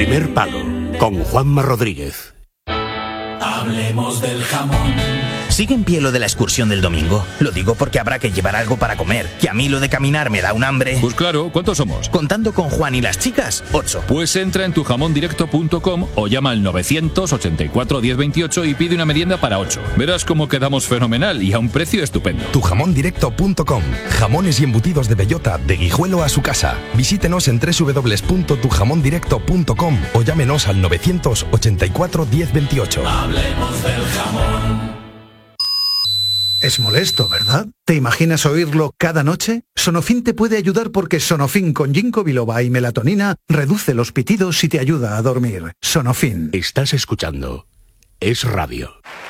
primer palo, con Juanma Rodríguez. Hablemos del jamón. ¿Sigue en pie lo de la excursión del domingo? Lo digo porque habrá que llevar algo para comer, que a mí lo de caminar me da un hambre. Pues claro, ¿cuántos somos? Contando con Juan y las chicas, 8. Pues entra en tujamondirecto.com o llama al 984 1028 y pide una merienda para 8. Verás cómo quedamos fenomenal y a un precio estupendo. Tujamondirecto.com. Jamones y embutidos de bellota, de Guijuelo a su casa. Visítenos en www.tujamondirecto.com o llámenos al 984 1028. Hablemos del jamón. Es molesto, ¿verdad? ¿Te imaginas oírlo cada noche? Sonofin te puede ayudar porque Sonofin con ginkgo biloba y melatonina reduce los pitidos y te ayuda a dormir. Sonofin. Estás escuchando Es Radio.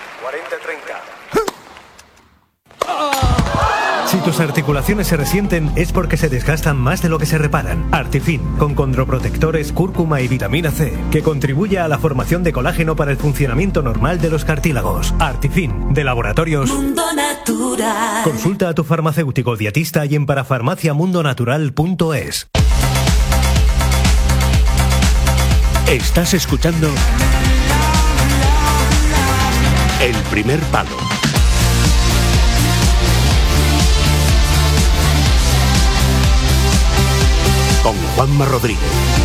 40-30. Si tus articulaciones se resienten es porque se desgastan más de lo que se reparan. Artifin, con condroprotectores, cúrcuma y vitamina C, que contribuye a la formación de colágeno para el funcionamiento normal de los cartílagos. Artifin, de Laboratorios Mundo Natural. Consulta a tu farmacéutico dietista y en parafarmaciamundonatural.es. Estás escuchando El primer palo. Con Juanma Rodríguez.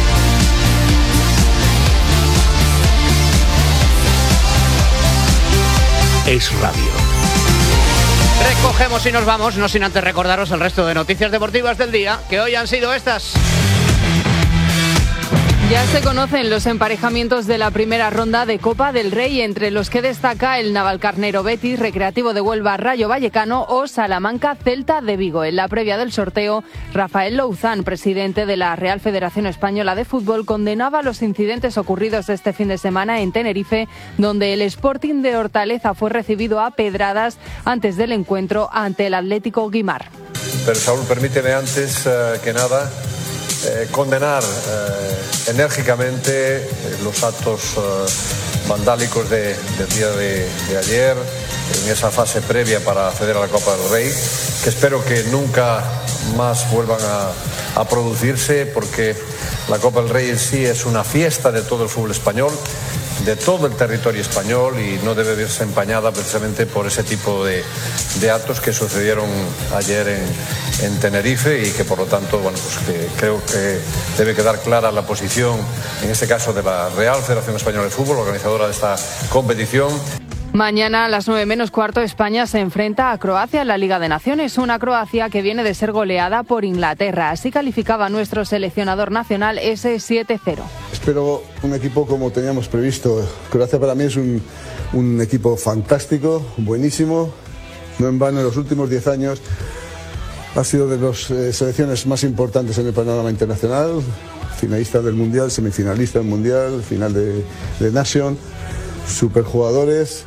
Es Radio. Recogemos y nos vamos, no sin antes recordaros el resto de noticias deportivas del día, que hoy han sido estas. Ya se conocen los emparejamientos de la primera ronda de Copa del Rey, entre los que destaca el Navalcarnero Betis, Recreativo de Huelva Rayo Vallecano o Salamanca Celta de Vigo. En la previa del sorteo, Rafael Louzán, presidente de la Real Federación Española de Fútbol, condenaba los incidentes ocurridos este fin de semana en Tenerife, donde el Sporting de Hortaleza fue recibido a pedradas antes del encuentro ante el Atlético Guimar. Pero Saúl, permíteme antes que nada condenar enérgicamente los actos vandálicos del día de ayer, en esa fase previa para acceder a la Copa del Rey, que espero que nunca más vuelvan a producirse, porque la Copa del Rey en sí es una fiesta de todo el fútbol español, de todo el territorio español, y no debe verse empañada precisamente por ese tipo de actos que sucedieron ayer en Tenerife, y que por lo tanto, bueno, pues que creo que debe quedar clara la posición, en este caso de la Real Federación Española de Fútbol, organizadora de esta competición. Mañana a las 9:15 España se enfrenta a Croacia en la Liga de Naciones, una Croacia que viene de ser goleada por Inglaterra. Así calificaba nuestro seleccionador nacional ese 7-0. Espero un equipo como teníamos previsto. Croacia para mí es un equipo fantástico, buenísimo. No en vano, en los últimos 10 años ha sido de las selecciones más importantes en el panorama internacional. Finalista del Mundial, semifinalista del Mundial, final de Nation. Superjugadores.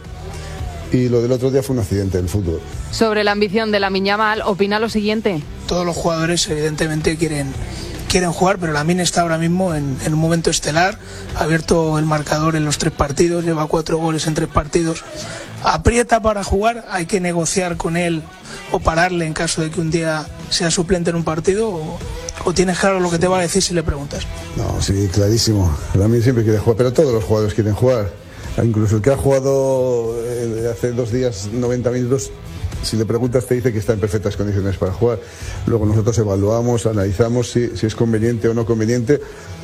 Y lo del otro día fue un accidente del fútbol. Sobre la ambición de Lamine Yamal, opina lo siguiente. Todos los jugadores evidentemente quieren jugar, pero Lamine está ahora mismo en un momento estelar. Ha abierto el marcador en los 3 partidos, lleva 4 goles en 3 partidos. Aprieta para jugar, hay que negociar con él o pararle en caso de que un día sea suplente en un partido, o tienes claro lo que te va a decir si le preguntas. No, sí, clarísimo. Lamine siempre quiere jugar, pero todos los jugadores quieren jugar. Incluso el que ha jugado hace 2 días 90 minutos, si le preguntas te dice que está en perfectas condiciones para jugar. Luego nosotros evaluamos, analizamos si es conveniente o no conveniente,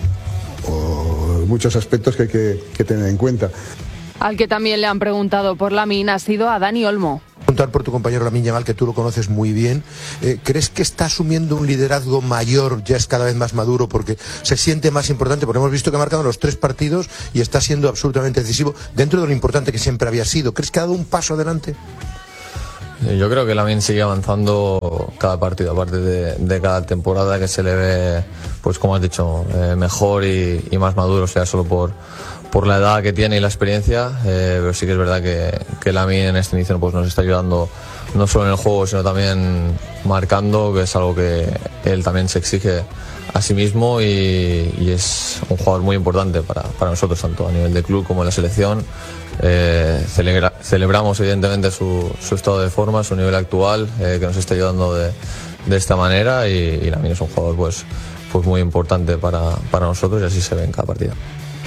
o muchos aspectos que hay que tener en cuenta. Al que también le han preguntado por Lamine ha sido a Dani Olmo. Preguntar por tu compañero Lamine Yamal, que tú lo conoces muy bien. ¿Crees que está asumiendo un liderazgo mayor, ya es cada vez más maduro, porque se siente más importante? Porque hemos visto que ha marcado los 3 partidos y está siendo absolutamente decisivo dentro de lo importante que siempre había sido. ¿Crees que ha dado un paso adelante? Yo creo que Lamine sigue avanzando cada partido, aparte de cada temporada, que se le ve, pues como has dicho, mejor y más maduro, sea solo por la edad que tiene y la experiencia, pero sí que es verdad que Lamine en este inicio pues nos está ayudando no solo en el juego, sino también marcando, que es algo que él también se exige a sí mismo, y es un jugador muy importante para nosotros, tanto a nivel de club como en la selección. Celebramos evidentemente su estado de forma, su nivel actual, que nos está ayudando de esta manera, y Lamine es un jugador pues muy importante para nosotros, y así se ve en cada partido.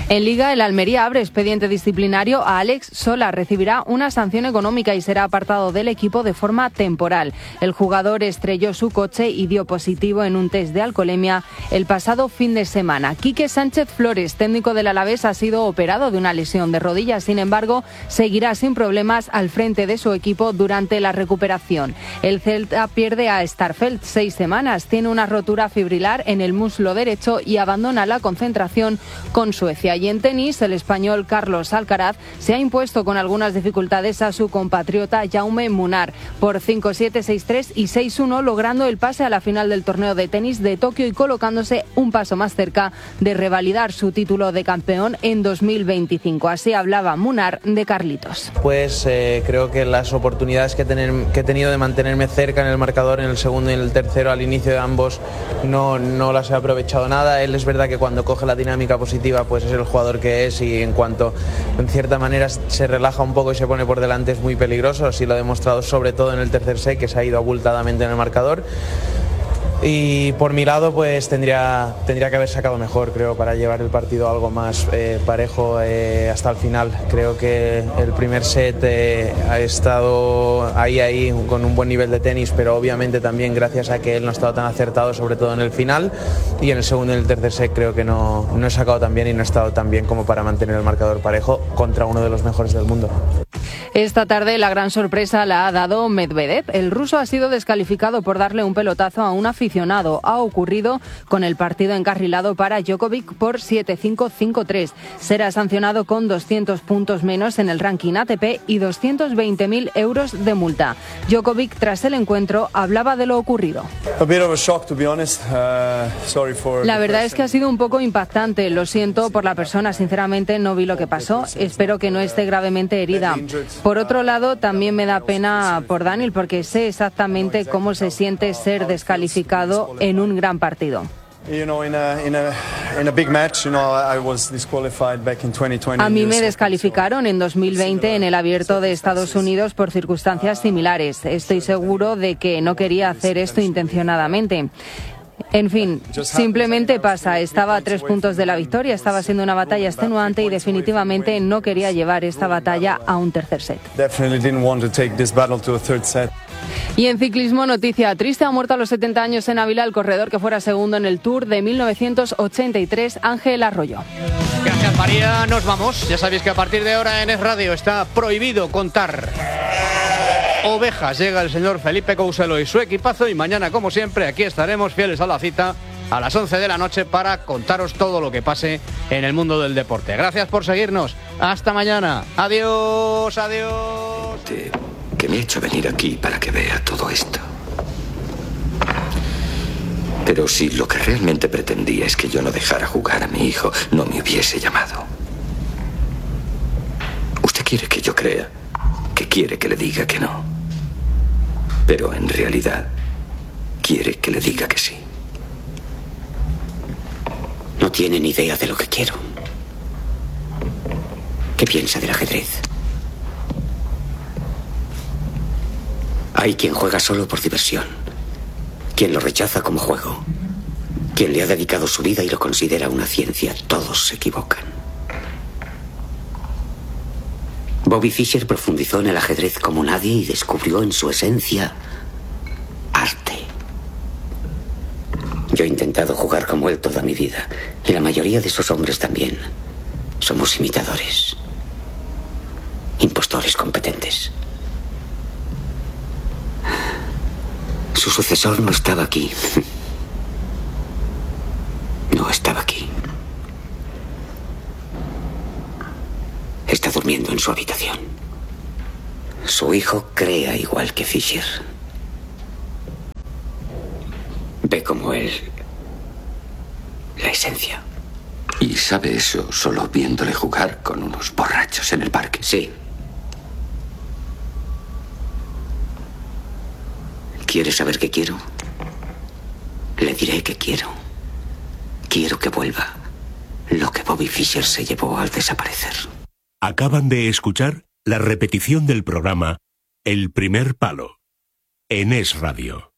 En Liga, el Almería abre expediente disciplinario a Alex Sola. Recibirá una sanción económica y será apartado del equipo de forma temporal. El jugador estrelló su coche y dio positivo en un test de alcoholemia el pasado fin de semana. Quique Sánchez Flores, técnico del Alavés, ha sido operado de una lesión de rodilla. Sin embargo, seguirá sin problemas al frente de su equipo durante la recuperación. El Celta pierde a Starfelt 6 semanas. Tiene una rotura fibrilar en el muslo derecho y abandona la concentración con Suecia. Y en tenis, el español Carlos Alcaraz se ha impuesto con algunas dificultades a su compatriota Jaume Munar por 5-7, 6-3 y 6-1, logrando el pase a la final del torneo de tenis de Tokio y colocándose un paso más cerca de revalidar su título de campeón en 2025. Así hablaba Munar de Carlitos. Pues creo que las oportunidades que he tenido de mantenerme cerca en el marcador en el segundo y en el tercero al inicio de ambos no las he aprovechado nada. Él es verdad que cuando coge la dinámica positiva pues es el jugador que es, y en cuanto en cierta manera se relaja un poco y se pone por delante es muy peligroso. Así lo ha demostrado sobre todo en el tercer set, que se ha ido abultadamente en el marcador. Y por mi lado pues tendría que haber sacado mejor, creo, para llevar el partido algo más parejo hasta el final. Creo que el primer set ha estado ahí con un buen nivel de tenis, pero obviamente también gracias a que él no ha estado tan acertado, sobre todo en el final, y en el segundo y el tercer set creo que no he sacado tan bien y no he estado tan bien como para mantener el marcador parejo contra uno de los mejores del mundo. Esta tarde la gran sorpresa la ha dado Medvedev. El ruso ha sido descalificado por darle un pelotazo a un aficionado. Ha ocurrido con el partido encarrilado para Djokovic por 7-5, 5-3. Será sancionado con 200 puntos menos en el ranking ATP y 220.000 euros de multa. Djokovic, tras el encuentro, hablaba de lo ocurrido. La verdad es que ha sido un poco impactante. Lo siento por la persona, sinceramente no vi lo que pasó. Espero que no esté gravemente herida. Por otro lado, también me da pena por Daniel, porque sé exactamente cómo se siente ser descalificado en un gran partido. A mí me descalificaron en 2020 en el Abierto de Estados Unidos por circunstancias similares. Estoy seguro de que no quería hacer esto intencionadamente. En fin, simplemente pasa. Estaba a 3 puntos de la victoria, estaba siendo una batalla extenuante y definitivamente no quería llevar esta batalla a un tercer set. Y en ciclismo, noticia triste: ha muerto a los 70 años en Ávila el corredor que fuera segundo en el Tour de 1983, Ángel Arroyo. Gracias, María. Nos vamos. Ya sabéis que a partir de ahora en Es Radio está prohibido contar ovejas. Llega el señor Felipe Couselo y su equipazo, y mañana, como siempre, aquí estaremos fieles a la cita a las 11 de la noche para contaros todo lo que pase en el mundo del deporte. Gracias por seguirnos. Hasta mañana. Adiós, adiós. Que me he hecho venir aquí para que vea todo esto. Pero si lo que realmente pretendía es que yo no dejara jugar a mi hijo, no me hubiese llamado. Usted quiere que yo crea que quiere que le diga que no, pero en realidad quiere que le diga que sí. No tiene ni idea de lo que quiero. ¿Qué piensa del ajedrez? Hay quien juega solo por diversión, quien lo rechaza como juego, quien le ha dedicado su vida y lo considera una ciencia. Todos se equivocan. Bobby Fischer profundizó en el ajedrez como nadie y descubrió en su esencia arte. Yo he intentado jugar como él toda mi vida, y la mayoría de esos hombres también. Somos imitadores, impostores competentes. Su sucesor no estaba aquí. No estaba aquí. Está durmiendo en su habitación. Su hijo crea igual que Fischer. Ve como él la esencia. ¿Y sabe eso solo viéndole jugar con unos borrachos en el parque? Sí. ¿Quiere saber qué quiero? Le diré que quiero. Quiero que vuelva lo que Bobby Fischer se llevó al desaparecer. Acaban de escuchar la repetición del programa El Primer Palo en Es Radio.